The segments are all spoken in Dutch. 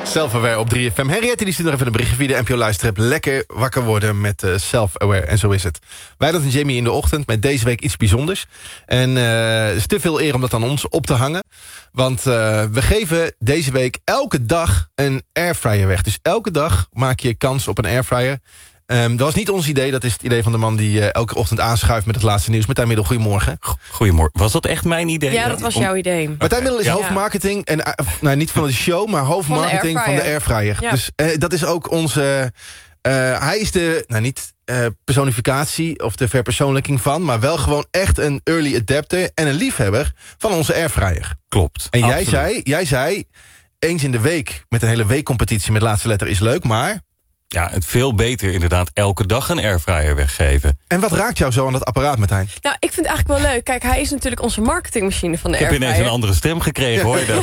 Self-Aware op 3FM. Henriette die stuurt nog even een berichtje via de NPO Luisterrap. Lekker wakker worden met Self-Aware. En zo is het. Wij dat een Jamie in de ochtend met deze week iets bijzonders. En het is te veel eer om dat aan ons op te hangen. Want we geven deze week elke dag een airfryer weg. Dus elke dag maak je kans op een airfryer. Dat was niet ons idee, dat is het idee van de man die elke ochtend aanschuift met het laatste nieuws. Martijn Middel, goedemorgen. Goedemorgen. Was dat echt mijn idee? Ja, dat was jouw idee. Martijn Middel is hoofdmarketing, en niet van de show, maar hoofdmarketing van de airfryer. Ja. Dus dat is ook onze... hij is de, niet personificatie of de verpersoonlijking van, maar wel gewoon echt een early adapter en een liefhebber van onze airfryer. Klopt. En jij zei, eens in de week met een hele weekcompetitie met laatste letter is leuk, maar... Ja, het veel beter inderdaad elke dag een airfryer weggeven. En wat raakt jou zo aan dat apparaat, Martijn? Nou, ik vind het eigenlijk wel leuk. Kijk, hij is natuurlijk onze marketingmachine van de airfryer. Ik heb ineens een andere stem gekregen, hoor je dat?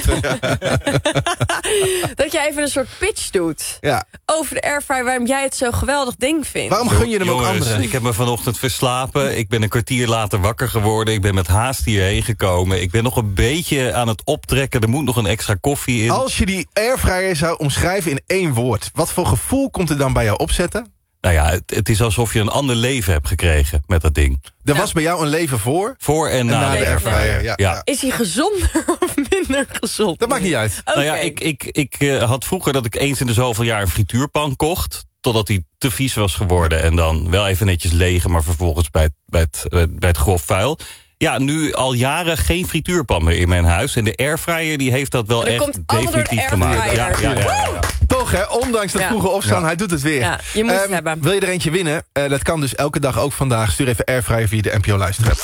Dat jij even een soort pitch doet. Ja. Over de airfryer, waarom jij het zo'n geweldig ding vindt. Waarom gun je hem ook Jongens, anderen? ik heb me vanochtend verslapen. Ik ben een kwartier later wakker geworden. Ik ben met haast hierheen gekomen. Ik ben nog een beetje aan het optrekken. Er moet nog een extra koffie in. Als je die airfryer zou omschrijven in 1 woord... wat voor gevoel komt er dan bij jou opzetten? Nou ja, het is alsof je een ander leven hebt gekregen met dat ding. Er was bij jou een leven voor en na de airfryer. Ja. Is hij gezonder of minder gezond? Dat maakt niet uit. Okay. Nou ja, ik had vroeger dat ik eens in de zoveel jaar een frituurpan kocht... totdat die te vies was geworden. En dan wel even netjes legen, maar vervolgens bij het grof vuil. Ja, nu al jaren geen frituurpan meer in mijn huis. En de airfryer die heeft dat wel echt definitief gemaakt. Ja. Toch, hè? Ondanks dat vroege opstaan, hij doet het weer. Ja, je moet het hebben. Wil je er eentje winnen? Dat kan dus elke dag, ook vandaag. Stuur even airfryer via de NPO Luisterrap.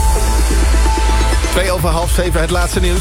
6:02, het laatste nieuws.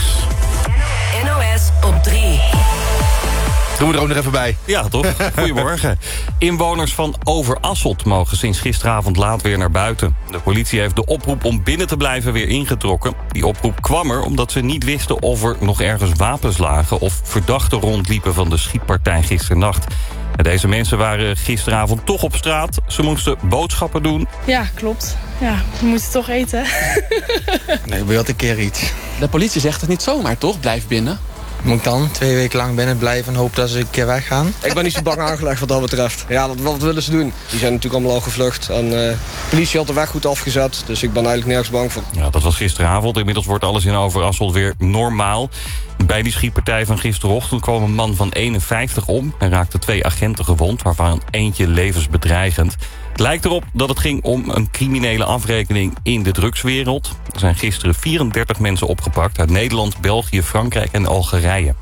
NOS op 3. Doen we er ook nog even bij. Ja, toch? Goedemorgen. Inwoners van Overasselt mogen sinds gisteravond laat weer naar buiten. De politie heeft de oproep om binnen te blijven weer ingetrokken. Die oproep kwam er omdat ze niet wisten of er nog ergens wapens lagen... of verdachten rondliepen van de schietpartij gisternacht. En deze mensen waren gisteravond toch op straat. Ze moesten boodschappen doen. Ja, klopt. Ja, we moeten toch eten. Nee, bij wat een keer iets. De politie zegt het niet zomaar, toch? Blijf binnen. Moet ik dan 2 weken lang binnen blijven en hoop dat ze een keer weggaan? Ik ben niet zo bang aangelegd wat dat betreft. Ja, wat willen ze doen? Die zijn natuurlijk allemaal al gevlucht. En de politie had de weg goed afgezet, dus ik ben eigenlijk nergens bang voor. Ja, dat was gisteravond. Inmiddels wordt alles in Overasselt weer normaal. Bij die schietpartij van gisterochtend kwam een man van 51 om... en raakte 2 agenten gewond, waarvan eentje levensbedreigend. Het lijkt erop dat het ging om een criminele afrekening in de drugswereld. Er zijn gisteren 34 mensen opgepakt uit Nederland, België, Frankrijk en Algerije.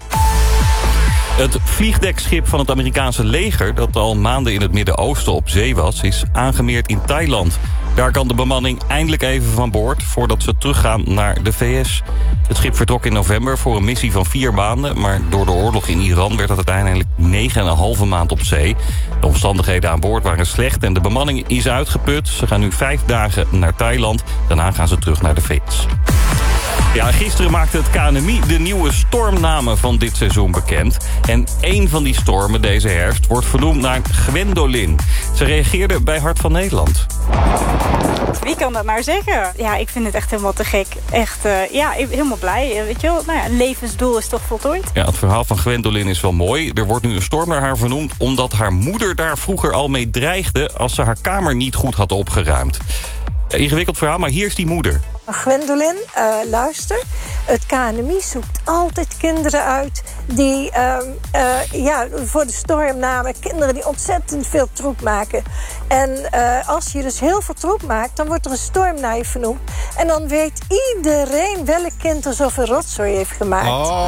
Het vliegdekschip van het Amerikaanse leger... dat al maanden in het Midden-Oosten op zee was... is aangemeerd in Thailand. Daar kan de bemanning eindelijk even van boord... voordat ze teruggaan naar de VS. Het schip vertrok in november voor een missie van 4 maanden... maar door de oorlog in Iran werd het uiteindelijk 9,5 maand op zee. De omstandigheden aan boord waren slecht en de bemanning is uitgeput. Ze gaan nu 5 dagen naar Thailand. Daarna gaan ze terug naar de VS. Ja, gisteren maakte het KNMI de nieuwe stormnamen van dit seizoen bekend. En één van die stormen deze herfst wordt vernoemd naar Gwendolyn. Ze reageerde bij Hart van Nederland. Wie kan dat nou zeggen? Ja, ik vind het echt helemaal te gek. Echt, helemaal blij. Weet je wel, nou ja, een levensdoel is toch voltooid? Ja, het verhaal van Gwendolyn is wel mooi. Er wordt nu een storm naar haar vernoemd... omdat haar moeder daar vroeger al mee dreigde... als ze haar kamer niet goed had opgeruimd. Ingewikkeld verhaal, maar hier is die moeder. Gwendolyn, luister. Het KNMI zoekt altijd kinderen uit die voor de stormnamen... kinderen die ontzettend veel troep maken. En als je dus heel veel troep maakt, dan wordt er een storm naar je vernoemd. En dan weet iedereen welk kind er zoveel rotzooi heeft gemaakt.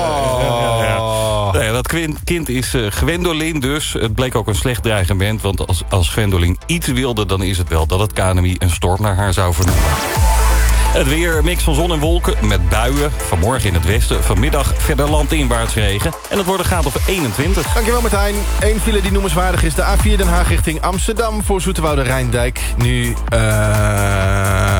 Ja, dat kind is Gwendolyn dus. Het bleek ook een slecht dreigement, want als Gwendolyn iets wilde... dan is het wel dat het KNMI een storm naar haar zou vernoemen. Het weer, mix van zon en wolken met buien. Vanmorgen in het westen, vanmiddag verder landinwaarts regen. En het wordt een graad of 21. Dankjewel Martijn. Eén file die noemenswaardig is de A4 Den Haag richting Amsterdam... voor Zoeterwoude Rijndijk. Nu